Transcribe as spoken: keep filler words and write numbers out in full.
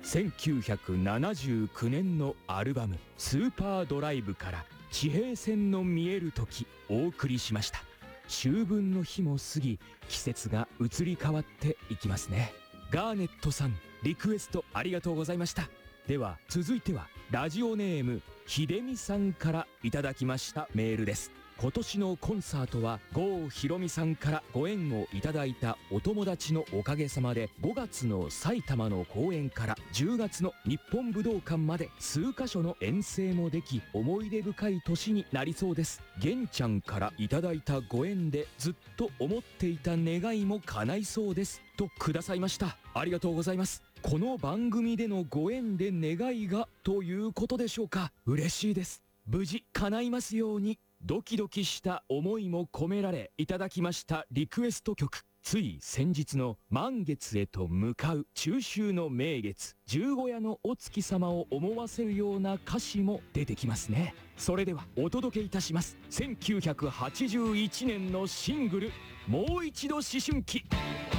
せんきゅうひゃくななじゅうきゅうねんのアルバム「スーパードライブ」から「地平線の見える時」お送りしました。秋分の日も過ぎ、季節が移り変わっていきますね。ガーネットさん、リクエストありがとうございました。では続いてはラジオネームひでみさんからいただきましたメールです。今年のコンサートは郷ひろみさんからご縁をいただいたお友達のおかげさまで、ごがつの埼玉の公演からじゅうがつの日本武道館まで数カ所の遠征もでき、思い出深い年になりそうです。玄ちゃんからいただいたご縁でずっと思っていた願いも叶いそうですとくださいました。ありがとうございます。この番組でのご縁で願いがということでしょうか。嬉しいです。無事叶いますように。ドキドキした思いも込められいただきましたリクエスト曲、つい先日の満月へと向かう中秋の名月、十五夜のお月様を思わせるような歌詞も出てきますね。それではお届けいたします。せんきゅうひゃくはちじゅういちねんのシングル「もう一度思春期」。